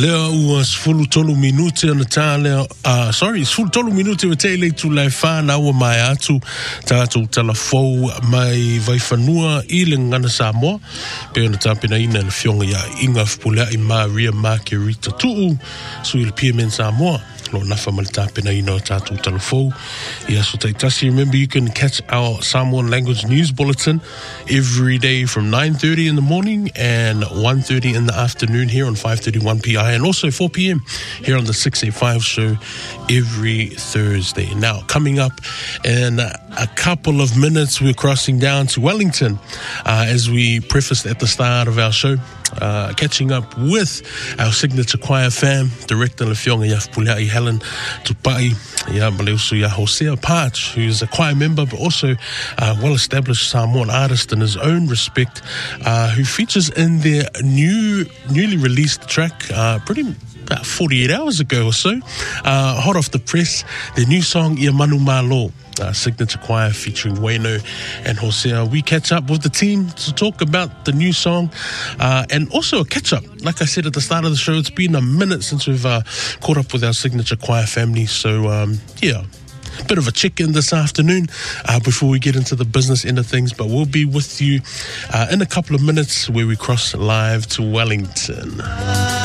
Lea ua sfulu tolu minuti ana tā lea, sfulu tolu minuti wa te leitu lai whāna ua mai atu tātou talafou mai vai whanua I le ngana Samoa. Peo na tāpena ina le fionga ia inga fpulea I Maria Margarita tuu sui le PMN Samoa. Lo nafa mal tāpena ina o tātou talafou. Ia so taitasi, remember you can catch our Samoan language news bulletin every day from 9:30 in the morning and 1:30 in the afternoon here on 531 PI and also 4 p.m. here on the 685 show every Thursday. Now, coming up in a couple of minutes, we're crossing down to Wellington as we prefaced at the start of our show. Catching up with our signature choir fam, Director Lefionga Yafpulai Helen Tupai, Maleusu Ya Hosea Parch, who's a choir member but also a well-established Samoan artist in his own respect, who features in their newly released track, about 48 hours ago or so, hot off the press, their new song Ia Manu Malo. Signature choir featuring Wayno and Hosea. We catch up with the team to talk about the new song and also a catch up. Like I said at the start of the show, it's been a minute since we've caught up with our signature choir family. So, a bit of a check-in this afternoon before we get into the business end of things. But we'll be with you in a couple of minutes where we cross live to Wellington.